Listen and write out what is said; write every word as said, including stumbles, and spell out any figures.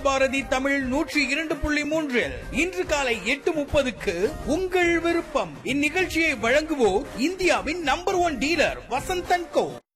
பாரதி தமிழ் நூற்றி இரண்டு புள்ளி மூன்றில் இன்று காலை எட்டு முப்பதுக்கு உங்கள் விருப்பம். இந்நிகழ்ச்சியை வழங்குவோர் இந்தியாவின் number one dealer Vasanth and go.